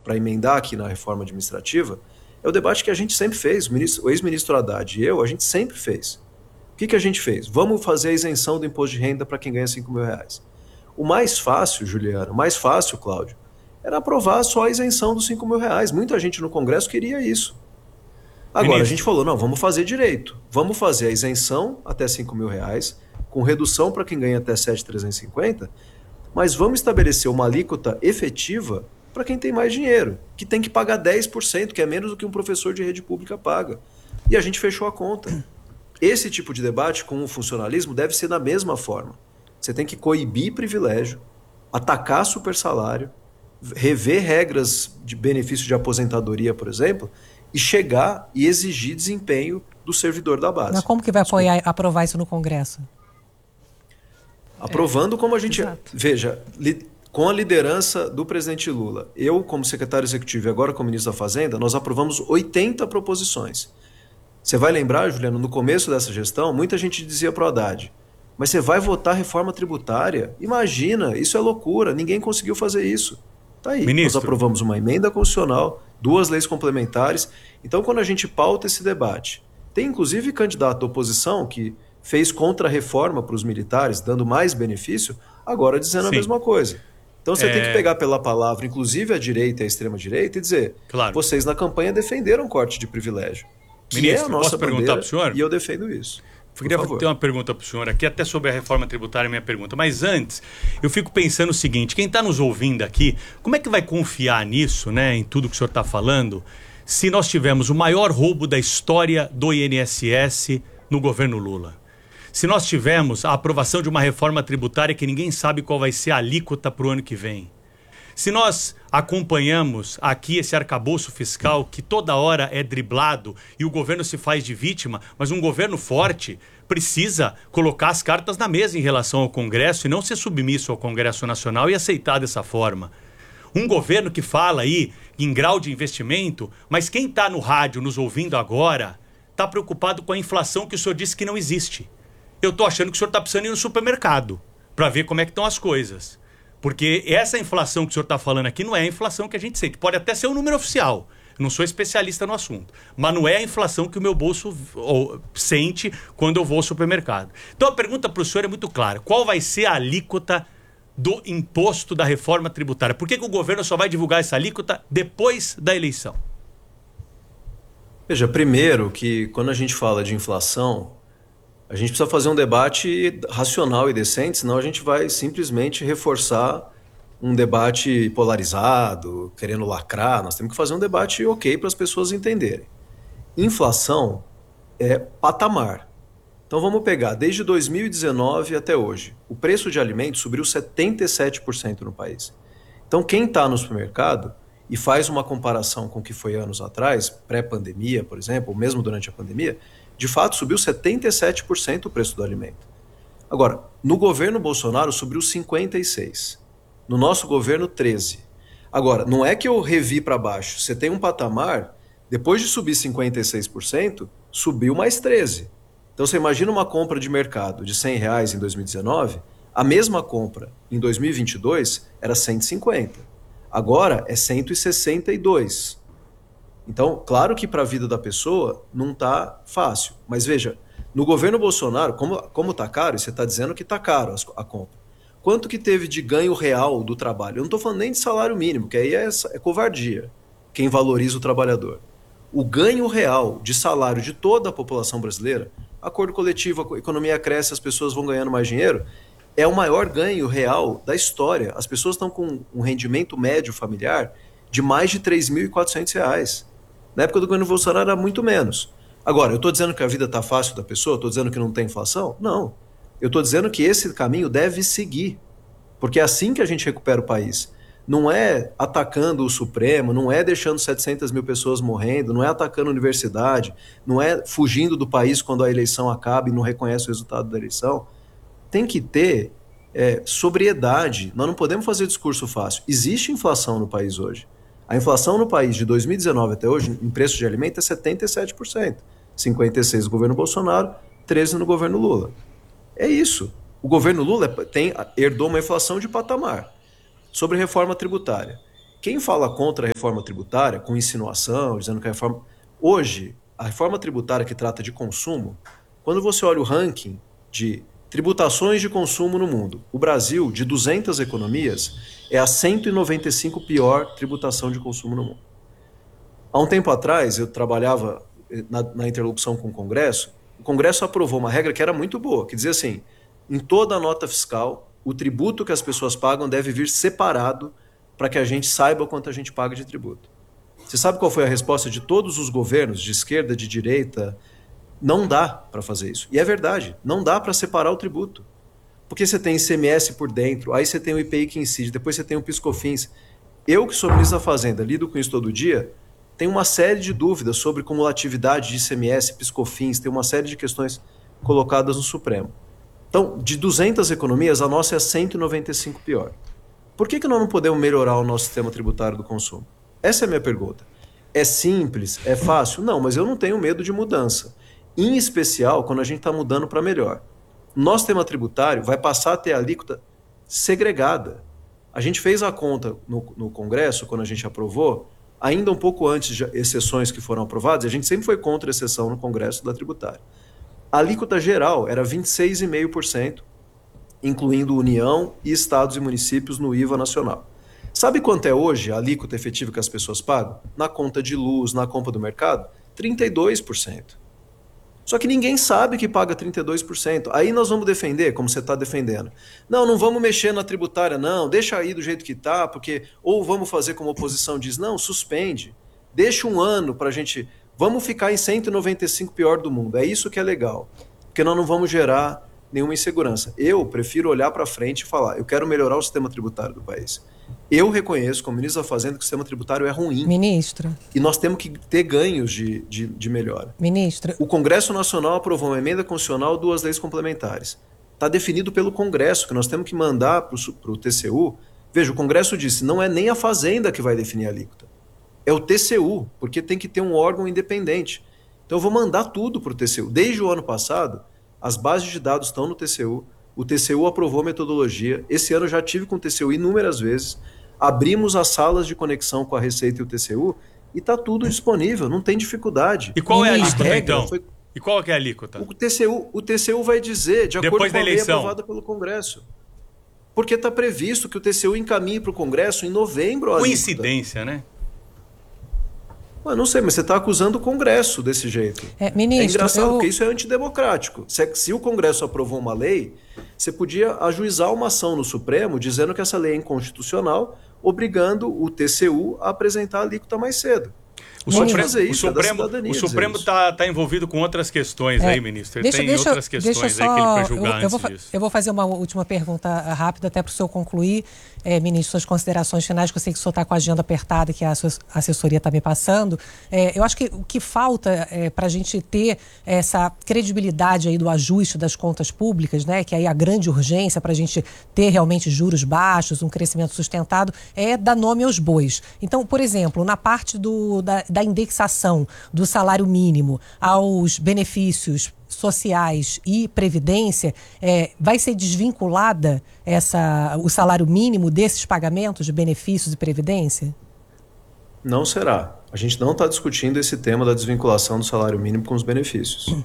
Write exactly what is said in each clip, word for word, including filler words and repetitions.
para emendar aqui na reforma administrativa, é o debate que a gente sempre fez, o, ministro, o ex-ministro Haddad e eu, a gente sempre fez. O que, que a gente fez? Vamos fazer a isenção do imposto de renda para quem ganha cinco mil reais. O mais fácil, Juliano, o mais fácil, Cláudio, era aprovar só a isenção dos cinco mil reais. Muita gente no Congresso queria isso. Agora, Ministro. a gente falou, não, vamos fazer direito. Vamos fazer a isenção até cinco mil reais, com redução para quem ganha até sete mil trezentos e cinquenta, mas vamos estabelecer uma alíquota efetiva para quem tem mais dinheiro, que tem que pagar dez por cento, que é menos do que um professor de rede pública paga. E a gente fechou a conta. Esse tipo de debate com o funcionalismo deve ser da mesma forma. Você tem que coibir privilégio, atacar supersalário, rever regras de benefício de aposentadoria, por exemplo, e chegar e exigir desempenho do servidor da base. Mas como que vai apoiar, aprovar isso no Congresso? Aprovando é, como a gente... Exato. Veja, li, com a liderança do presidente Lula, eu como secretário executivo e agora como ministro da Fazenda, nós aprovamos oitenta proposições. Você vai lembrar, Juliano, no começo dessa gestão, muita gente dizia para o Haddad, mas você vai votar reforma tributária? Imagina, isso é loucura, ninguém conseguiu fazer isso. Tá aí, Ministro. Nós aprovamos uma emenda constitucional, duas leis complementares. Então, quando a gente pauta esse debate, tem inclusive candidato da oposição que fez contra-reforma para os militares, dando mais benefício, agora dizendo Sim. a mesma coisa. Então você é... tem que pegar pela palavra, inclusive a direita e a extrema-direita, e dizer, claro. vocês na campanha defenderam corte de privilégio. Que Ministro, é a nossa posso perguntar para o senhor? E eu defendo isso. Eu queria ter uma pergunta para o senhor aqui, até sobre a reforma tributária, minha pergunta. Mas antes, eu fico pensando o seguinte, quem está nos ouvindo aqui, como é que vai confiar nisso, né, em tudo que o senhor está falando, se nós tivermos o maior roubo da história do I N S S no governo Lula? Se nós tivermos a aprovação de uma reforma tributária que ninguém sabe qual vai ser a alíquota para o ano que vem? Se nós acompanhamos aqui esse arcabouço fiscal que toda hora é driblado e o governo se faz de vítima, mas um governo forte precisa colocar as cartas na mesa em relação ao Congresso e não ser submisso ao Congresso Nacional e aceitar dessa forma. Um governo que fala aí em grau de investimento, mas quem está no rádio nos ouvindo agora está preocupado com a inflação que o senhor disse que não existe. Eu estou achando que o senhor está precisando ir no supermercado para ver como é que estão as coisas. Porque essa inflação que o senhor está falando aqui não é a inflação que a gente sente. Pode até ser um número oficial. Eu não sou especialista no assunto. Mas não é a inflação que o meu bolso ou, sente quando eu vou ao supermercado. Então a pergunta para o senhor é muito clara. Qual vai ser a alíquota do imposto da reforma tributária? Por que, que o governo só vai divulgar essa alíquota depois da eleição? Veja, primeiro que quando a gente fala de inflação, a gente precisa fazer um debate racional e decente, senão a gente vai simplesmente reforçar um debate polarizado, querendo lacrar. Nós temos que fazer um debate ok para as pessoas entenderem. Inflação é patamar. Então vamos pegar, desde dois mil e dezenove até hoje, o preço de alimentos subiu setenta e sete por cento no país. Então quem está no supermercado e faz uma comparação com o que foi anos atrás, pré-pandemia, por exemplo, ou mesmo durante a pandemia, de fato subiu setenta e sete por cento o preço do alimento. Agora, no governo Bolsonaro subiu cinquenta e seis por cento. No nosso governo, treze por cento. Agora, não é que eu revi para baixo. Você tem um patamar, depois de subir cinquenta e seis por cento, subiu mais treze por cento. Então você imagina uma compra de mercado de cem reais em dois mil e dezenove, a mesma compra em dois mil e vinte e dois era cento e cinquenta. Agora é cento e sessenta e dois. Então, claro que para a vida da pessoa não está fácil. Mas veja, no governo Bolsonaro, como como está caro, e você está dizendo que está caro a compra, quanto que teve de ganho real do trabalho? Eu não estou falando nem de salário mínimo, que aí é, é covardia, quem valoriza o trabalhador. O ganho real de salário de toda a população brasileira, acordo coletivo, a economia cresce, as pessoas vão ganhando mais dinheiro, é o maior ganho real da história. As pessoas estão com um rendimento médio familiar de mais de três mil e quatrocentos reais. Na época do governo Bolsonaro era muito menos. Agora, eu estou dizendo que a vida está fácil da pessoa? Estou dizendo que não tem inflação? Não. Eu estou dizendo que esse caminho deve seguir. Porque é assim que a gente recupera o país. Não é atacando o Supremo, não é deixando setecentas mil pessoas morrendo, não é atacando a universidade, não é fugindo do país quando a eleição acaba e não reconhece o resultado da eleição. Tem que ter é, sobriedade. Nós não podemos fazer discurso fácil. Existe inflação no país hoje. A inflação no país de dois mil e dezenove até hoje, em preço de alimento, é setenta e sete por cento. cinquenta e seis por cento no governo Bolsonaro, treze por cento no governo Lula. É isso. O governo Lula tem, herdou uma inflação de patamar. Sobre reforma tributária. quem fala contra a reforma tributária, com insinuação, dizendo que a reforma... Hoje, a reforma tributária que trata de consumo, quando você olha o ranking de tributações de consumo no mundo, o Brasil, de duzentas economias, é a cento e noventa e cinco pior tributação de consumo no mundo. Há um tempo atrás, eu trabalhava na, na interlocução com o Congresso, o Congresso aprovou uma regra que era muito boa, que dizia assim, em toda a nota fiscal, o tributo que as pessoas pagam deve vir separado para que a gente saiba o quanto a gente paga de tributo. Você sabe qual foi a resposta de todos os governos, de esquerda, de direita? Não dá para fazer isso. E é verdade, não dá para separar o tributo. Porque você tem I C M S por dentro, aí você tem o I P I que incide, depois você tem o PIS/COFINS. Eu, que sou ministro da Fazenda, lido com isso todo dia, tenho uma série de dúvidas sobre cumulatividade de I C M S, PIS/COFINS, tem uma série de questões colocadas no Supremo. Então, de duzentas economias, a nossa é a cento e noventa e cinco pior. Por que que nós não podemos melhorar o nosso sistema tributário do consumo? Essa é a minha pergunta. É simples? É fácil? Não, mas eu não tenho medo de mudança. Em especial, quando a gente está mudando para melhor. Nosso sistema tributário vai passar a ter a alíquota segregada. A gente fez a conta no, no Congresso, quando a gente aprovou, ainda um pouco antes de exceções que foram aprovadas, e a gente sempre foi contra a exceção no Congresso da tributária. A alíquota geral era vinte e seis vírgula cinco por cento, incluindo União e estados e municípios no I V A nacional. Sabe quanto é hoje a alíquota efetiva que as pessoas pagam? Na conta de luz, na compra do mercado? trinta e dois por cento. Só que ninguém sabe que paga trinta e dois por cento. Aí nós vamos defender, como você está defendendo. Não, não vamos mexer na tributária, não. Deixa aí do jeito que está, porque... Ou vamos fazer como a oposição diz, não, suspende. Deixa um ano para a gente... Vamos ficar em cento e noventa e cinco pior do mundo. É isso que é legal. Porque nós não vamos gerar nenhuma insegurança. Eu prefiro olhar para frente e falar, eu quero melhorar o sistema tributário do país. Eu reconheço, como ministro da Fazenda, que o sistema tributário é ruim. Ministro. E nós temos que ter ganhos de, de, de melhora. Ministro. O Congresso Nacional aprovou uma emenda constitucional, duas leis complementares. Está definido pelo Congresso, que nós temos que mandar para o T C U. Veja, o Congresso disse, não é nem a Fazenda que vai definir a alíquota. É o T C U, porque tem que ter um órgão independente. Então eu vou mandar tudo para o T C U. Desde o ano passado, as bases de dados estão no T C U. O T C U aprovou a metodologia. Esse ano eu já tive com o T C U inúmeras vezes. Abrimos as salas de conexão com a Receita e o T C U e está tudo disponível, não tem dificuldade. E qual é a alíquota, regra então? Foi... E qual é a alíquota? O T C U, o T C U vai dizer, de acordo Depois com a da lei eleição. aprovada pelo Congresso. Porque está previsto que o T C U encaminhe para o Congresso em novembro. A Coincidência, alíquota. Né? Ué, não sei, mas você está acusando o Congresso desse jeito. É, ministro, é engraçado, eu... porque isso é antidemocrático. Se, se o Congresso aprovou uma lei, você podia ajuizar uma ação no Supremo dizendo que essa lei é inconstitucional, obrigando o T C U a apresentar a alíquota mais cedo. O Supremo, fazer isso, o Supremo, é o Supremo está tá envolvido com outras questões é, aí, ministro. Ele deixa, tem deixa, outras questões deixa só, aí que ele vai julgar eu, eu antes vou, disso. Eu vou fazer uma última pergunta rápida, até para o senhor concluir, é, ministro, suas considerações finais, que eu sei que o senhor está com a agenda apertada, que a sua assessoria está me passando. É, eu acho que o que falta é, para a gente ter essa credibilidade aí do ajuste das contas públicas, né, que aí a grande urgência para a gente ter realmente juros baixos, um crescimento sustentado, é dar nome aos bois. Então, por exemplo, na parte do, da, da indexação do salário mínimo aos benefícios sociais e previdência, é, vai ser desvinculada essa, o salário mínimo desses pagamentos de benefícios e previdência? Não será. A gente não está discutindo esse tema da desvinculação do salário mínimo com os benefícios.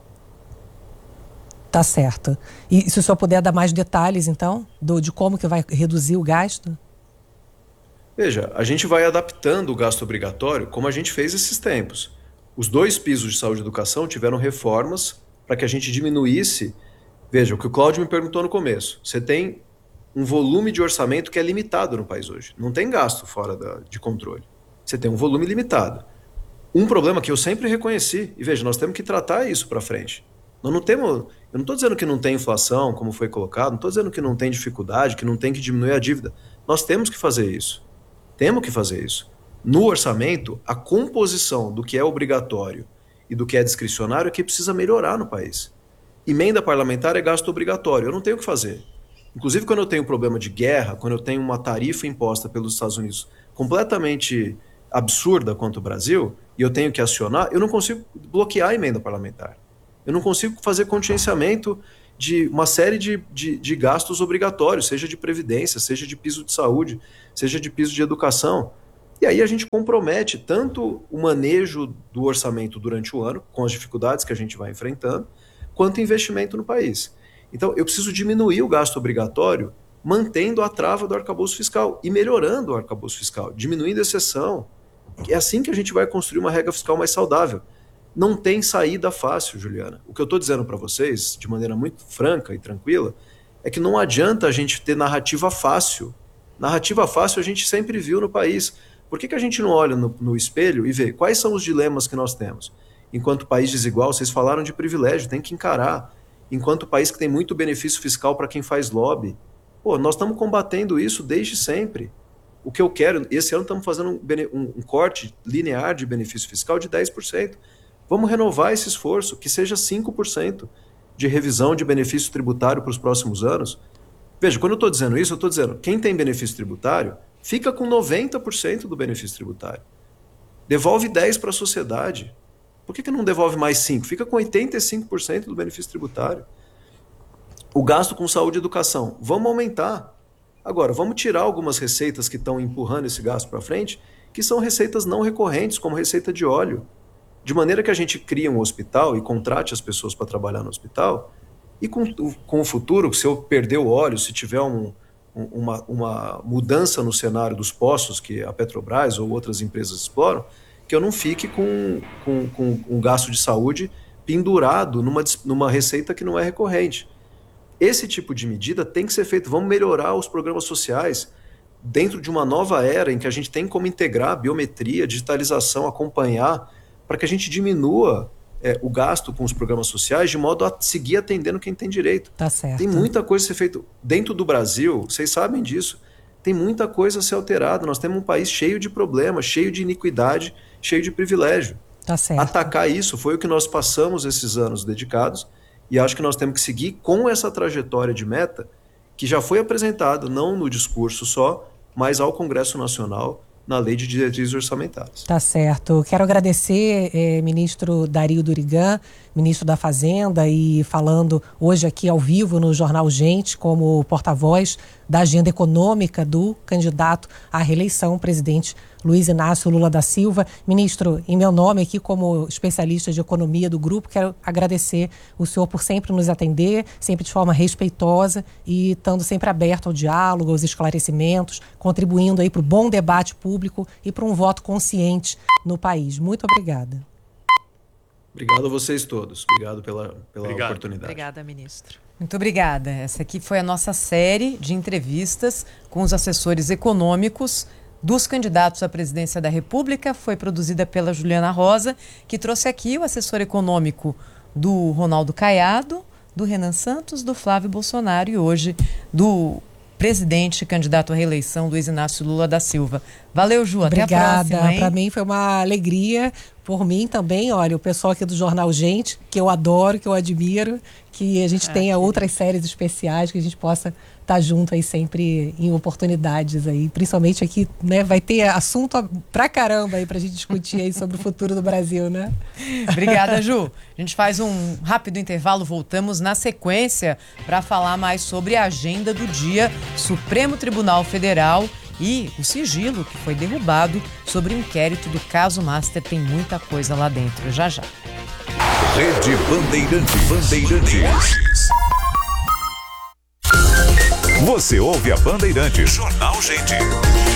Tá certo. E se o senhor puder dar mais detalhes, então, do, de como que vai reduzir o gasto? Veja, a gente vai adaptando o gasto obrigatório como a gente fez esses tempos. Os dois pisos de saúde e educação tiveram reformas para que a gente diminuísse. Veja, o que o Cláudio me perguntou no começo. Você tem um volume de orçamento que é limitado no país hoje. Não tem gasto fora da, de controle. Você tem um volume limitado. Um problema que eu sempre reconheci, e veja, nós temos que tratar isso para frente. Nós não temos, eu não estou dizendo que não tem inflação, como foi colocado, não estou dizendo que não tem dificuldade, que não tem que diminuir a dívida. Nós temos que fazer isso. Temos que fazer isso. No orçamento, a composição do que é obrigatório e do que é discricionário é que precisa melhorar no país. Emenda parlamentar é gasto obrigatório, eu não tenho o que fazer. Inclusive, quando eu tenho um problema de guerra, quando eu tenho uma tarifa imposta pelos Estados Unidos completamente absurda quanto o Brasil, e eu tenho que acionar, eu não consigo bloquear a emenda parlamentar. Eu não consigo fazer contingenciamento de uma série de, de, de gastos obrigatórios, seja de previdência, seja de piso de saúde, seja de piso de educação. E aí a gente compromete tanto o manejo do orçamento durante o ano, com as dificuldades que a gente vai enfrentando, quanto investimento no país. Então, eu preciso diminuir o gasto obrigatório, mantendo a trava do arcabouço fiscal e melhorando o arcabouço fiscal, diminuindo a exceção. É assim que a gente vai construir uma regra fiscal mais saudável. Não tem saída fácil, Juliana. O que eu estou dizendo para vocês, de maneira muito franca e tranquila, é que não adianta a gente ter narrativa fácil. Narrativa fácil a gente sempre viu no país. Por que, que a gente não olha no, no espelho e vê quais são os dilemas que nós temos? Enquanto país desigual, vocês falaram de privilégio, tem que encarar. Enquanto país que tem muito benefício fiscal para quem faz lobby. Pô, nós estamos combatendo isso desde sempre. O que eu quero, esse ano estamos fazendo um, um, um corte linear de benefício fiscal de dez por cento. Vamos renovar esse esforço, que seja cinco por cento de revisão de benefício tributário para os próximos anos. Veja, quando eu estou dizendo isso, eu estou dizendo, quem tem benefício tributário, fica com noventa por cento do benefício tributário. Devolve dez por cento para a sociedade. Por que, que não devolve mais cinco por cento? Fica com oitenta e cinco por cento do benefício tributário. O gasto com saúde e educação, vamos aumentar. Agora, vamos tirar algumas receitas que estão empurrando esse gasto para frente, que são receitas não recorrentes, como receita de óleo. De maneira que a gente cria um hospital e contrate as pessoas para trabalhar no hospital, e com, com o futuro, se eu perder o óleo, se tiver um, uma, uma mudança no cenário dos poços que a Petrobras ou outras empresas exploram, que eu não fique com, com, com um gasto de saúde pendurado numa, numa receita que não é recorrente. Esse tipo de medida tem que ser feito. Vamos melhorar os programas sociais dentro de uma nova era em que a gente tem como integrar biometria, digitalização, acompanhar, para que a gente diminua é, o gasto com os programas sociais de modo a seguir atendendo quem tem direito. Tá certo. Tem muita coisa a ser feita. Dentro do Brasil, vocês sabem disso, tem muita coisa a ser alterada. Nós temos um país cheio de problemas, cheio de iniquidade, cheio de privilégio. Tá certo. Atacar isso foi o que nós passamos esses anos dedicados. E acho que nós temos que seguir com essa trajetória de meta que já foi apresentada, não no discurso só, mas ao Congresso Nacional, na Lei de Diretrizes Orçamentárias. Tá certo. Quero agradecer, eh, ministro Dario Durigan, ministro da Fazenda, e falando hoje aqui ao vivo no Jornal Gente, como porta-voz da agenda econômica do candidato à reeleição, o presidente Luiz Inácio Lula da Silva. Ministro, em meu nome aqui como especialista de economia do grupo, quero agradecer o senhor por sempre nos atender, sempre de forma respeitosa e estando sempre aberto ao diálogo, aos esclarecimentos, contribuindo aí para o bom debate público e para um voto consciente no país. Muito obrigada. Obrigado a vocês todos. Obrigado pela, pela Obrigado. oportunidade. Obrigada, ministro. Muito obrigada. Essa aqui foi a nossa série de entrevistas com os assessores econômicos dos candidatos à presidência da República. Foi produzida pela Juliana Rosa, que trouxe aqui o assessor econômico do Ronaldo Caiado, do Renan Santos, do Flávio Bolsonaro e hoje do presidente candidato à reeleição, Luiz Inácio Lula da Silva. Valeu, Ju. Até Obrigada. a próxima. Para mim foi uma alegria. Por mim também, olha, o pessoal aqui do Jornal Gente, que eu adoro, que eu admiro, que a gente é, tenha que... outras séries especiais, que a gente possa estar junto aí sempre em oportunidades aí. Principalmente aqui, né, vai ter assunto pra caramba aí pra gente discutir aí sobre o futuro do Brasil, né? Obrigada, Ju. A gente faz um rápido intervalo, voltamos na sequência para falar mais sobre a agenda do dia, Supremo Tribunal Federal e o sigilo que foi derrubado sobre o inquérito do caso Master. Tem muita coisa lá dentro, já já. Rede Bandeirantes. Bandeirantes. Você ouve a Bandeirantes. Jornal Gente.